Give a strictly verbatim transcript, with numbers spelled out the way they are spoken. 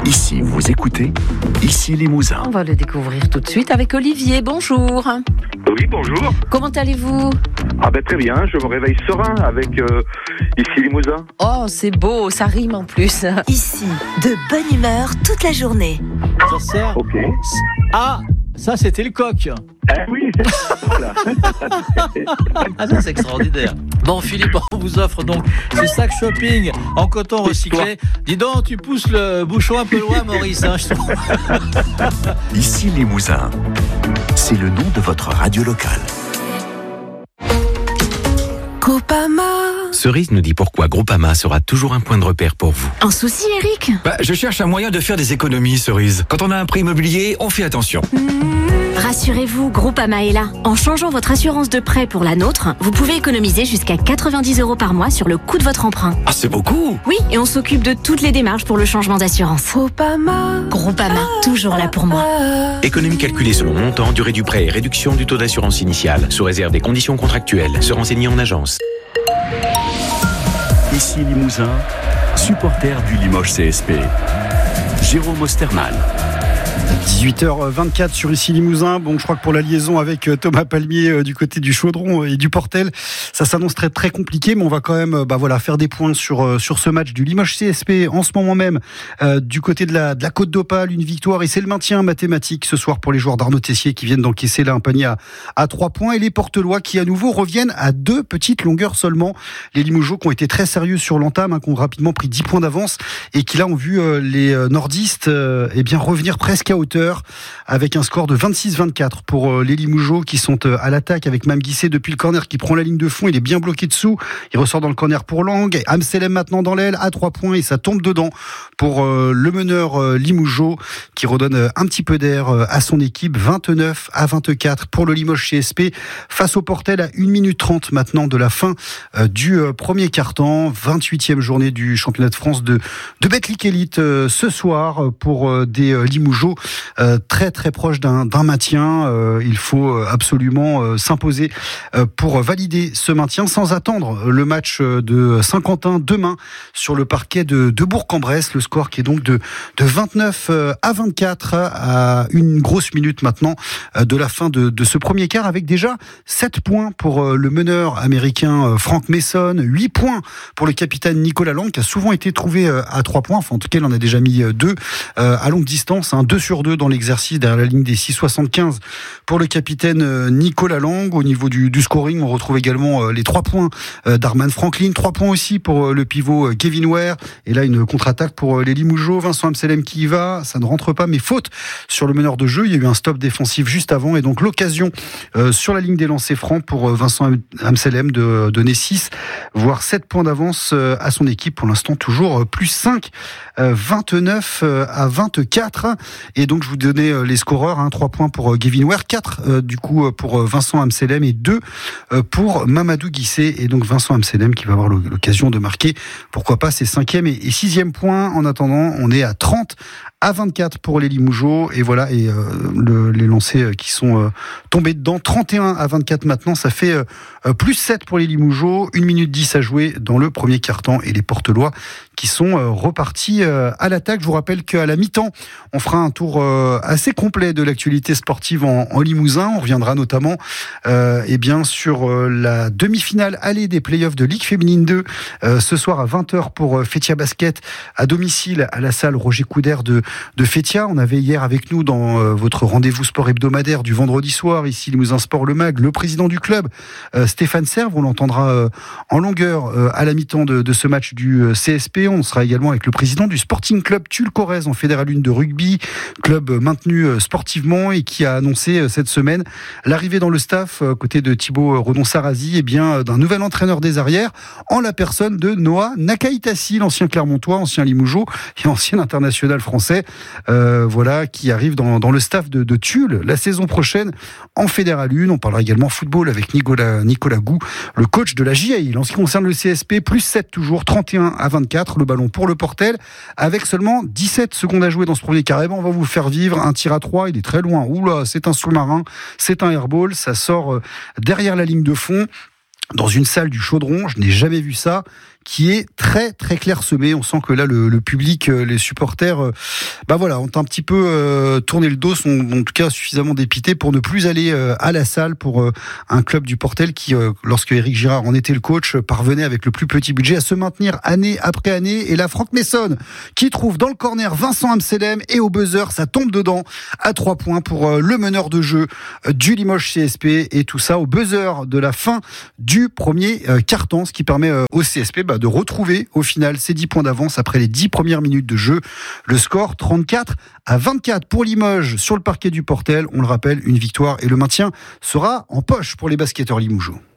Ici, vous écoutez Ici Limousin. On va le découvrir tout de suite avec Olivier. Bonjour. Oui, bonjour. Comment allez-vous ? Ah ben très bien, je me réveille serein avec euh, Ici Limousin. Oh, c'est beau, ça rime en plus. Ici, de bonne humeur toute la journée. Ça sert. Ok. Ah, ça c'était le coq. Eh oui. Voilà. Ah, ça c'est extraordinaire. Bon, Philippe, on vous offre donc ce sac shopping en coton recyclé. Dis donc, tu pousses le bouchon un peu loin, Maurice. Hein, je trouve. Ici Limousin. C'est le nom de votre radio locale. Groupama. Cerise nous dit pourquoi Groupama sera toujours un point de repère pour vous. Un souci, Eric ? Bah, je cherche un moyen de faire des économies, Cerise. Quand on a un prêt immobilier, on fait attention. Rassurez-vous, Groupama est là. En changeant votre assurance de prêt pour la nôtre, vous pouvez économiser jusqu'à quatre-vingt-dix euros par mois sur le coût de votre emprunt. Ah, c'est beaucoup. Oui, et on s'occupe de toutes les démarches pour le changement d'assurance. Groupama. Groupama, toujours là pour moi. Économie calculée selon montant, durée du prêt et réduction du taux d'assurance initiale, sous réserve des conditions contractuelles. Se renseigner en agence. Ici Limousin, supporter du Limoges C S P. Jérôme Osterman. dix-huit heures vingt-quatre sur Ici Limousin. Bon, je crois que pour la liaison avec Thomas Palmier du côté du Chaudron et du Portel, ça s'annonce très très compliqué, mais on va quand même bah voilà faire des points sur sur ce match du Limoges C S P en ce moment même euh, du côté de la de la Côte d'Opale, une victoire et c'est le maintien mathématique ce soir pour les joueurs d'Arnaud Tessier qui viennent d'encaisser là un panier à, à trois points et les Portelois qui à nouveau reviennent à deux petites longueurs seulement. Les Limougeaux qui ont été très sérieux sur l'entame, hein, qui ont rapidement pris dix points d'avance et qui là ont vu euh, les nordistes euh, eh bien revenir presque à hauteur avec un score de vingt-six vingt-quatre pour les Limougeaux qui sont à l'attaque avec Mam Guissé depuis le corner qui prend la ligne de fond, il est bien bloqué dessous, il ressort dans le corner pour Lang, Amselem maintenant dans l'aile à trois points et ça tombe dedans pour le meneur Limougeaux qui redonne un petit peu d'air à son équipe. Vingt-neuf à vingt-quatre pour le Limoges C S P face au Portel à une minute trente maintenant de la fin du premier quart-temps. vingt-huitième journée du championnat de France de, de Betclic Elite ce soir pour des Limougeaux Euh, très très proche d'un, d'un maintien. Euh, il faut absolument euh, s'imposer euh, pour valider ce maintien sans attendre le match de Saint-Quentin demain sur le parquet de, de Bourg-en-Bresse. Le score qui est donc de, de vingt-neuf à vingt-quatre à une grosse minute maintenant de la fin de, de ce premier quart avec déjà sept points pour le meneur américain Frank Mason, huit points pour le capitaine Nicolas Lang qui a souvent été trouvé à trois points, enfin en tout cas il en a déjà mis deux à longue distance, hein, deux sur deux dans l'exercice derrière la ligne des six virgule soixante-quinze pour le capitaine Nicolas Lang. Au niveau du, du scoring, on retrouve également les trois points d'Arman Franklin, trois points aussi pour le pivot Kevin Ware, et là une contre-attaque pour les Limougeaux. Vincent Amselem qui y va, ça ne rentre pas, mais faute sur le meneur de jeu. Il y a eu un stop défensif juste avant, et donc l'occasion euh, sur la ligne des lancers francs pour Vincent Amselem de donner six, voire sept points d'avance à son équipe. Pour l'instant, toujours plus cinq, vingt-neuf à vingt-quatre. Et donc, je vous donnais les scoreurs, hein, trois points pour Kevin Ware, quatre euh, du coup pour Vincent Amselem et deux euh, pour Mamadou Guissé. Et donc, Vincent Amselem qui va avoir l'occasion de marquer, pourquoi pas, ses cinquième et sixième points. En attendant, on est à trente à vingt-quatre pour les Limougeaux. Et voilà, et euh, le, les lancers qui sont euh, tombés dedans. trente et un à vingt-quatre maintenant, ça fait euh, plus sept pour les Limougeaux. une minute dix à jouer dans le premier quart-temps. Et les Portelois qui sont euh, repartis euh, à l'attaque. Je vous rappelle qu'à la mi-temps, on fera un tour euh, assez complet de l'actualité sportive en, en Limousin. On reviendra notamment euh, eh bien, sur euh, la demi-finale allée des playoffs de Ligue Féminine deux euh, ce soir à vingt heures pour euh, Fétia Basket à domicile à la salle Roger Coudert de, de Fétia. On avait hier avec nous dans euh, votre rendez-vous sport hebdomadaire du vendredi soir, ici Limousin Sport Le Mag, le président du club, euh, Stéphane Serve. On l'entendra euh, en longueur euh, à la mi-temps de, de ce match du euh, C S P. On sera également avec le président du Sporting Club Tulle-Corrèze en Fédéral un de rugby, club maintenu sportivement et qui a annoncé cette semaine l'arrivée dans le staff côté de Thibaut Redon-Sarazi eh bien d'un nouvel entraîneur des arrières en la personne de Noah Nakaïtassi, l'ancien Clermontois, ancien Limougeau et ancien international français, euh, voilà, qui arrive dans, dans le staff de, de Tulle la saison prochaine en Fédéral un. On parlera également football avec Nicolas, Nicolas Gou, le coach de la J A I. En ce qui concerne le C S P, plus sept toujours, trente et un à vingt-quatre, le ballon pour le Portel avec seulement dix-sept secondes à jouer dans ce premier carré. On va vous faire vivre un tir à trois, il est très loin. Oula, c'est un sous-marin, c'est un airball, ça sort derrière la ligne de fond. Dans une salle du Chaudron, je n'ai jamais vu ça. qui est très très clairsemé. On sent que là le, le public, les supporters, euh, bah voilà, ont un petit peu euh, tourné le dos, sont en tout cas suffisamment dépités pour ne plus aller euh, à la salle pour euh, un club du Portel qui, euh, lorsque Éric Girard en était le coach, parvenait avec le plus petit budget à se maintenir année après année. Et là, Franck Messon qui trouve dans le corner Vincent Amselem et au buzzer, ça tombe dedans à trois points pour euh, le meneur de jeu euh, du Limoges C S P, et tout ça au buzzer de la fin du premier euh, quart-temps, ce qui permet euh, au C S P bah, de retrouver au final ses dix points d'avance après les dix premières minutes de jeu. Le score trente-quatre à vingt-quatre pour Limoges sur le parquet du Portel. On le rappelle, une victoire et le maintien sera en poche pour les basketteurs limougeaux.